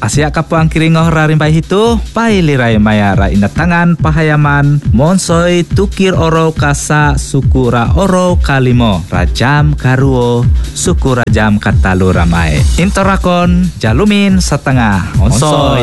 Asia kapuang kiringoh rarimpai hitu pailirai mayara inat tangan pahayaman monsoi tukir oro kasa sukura oro kalimo rajam karuo suku rajam katalu ramai intorakon jalumin setengah monsoi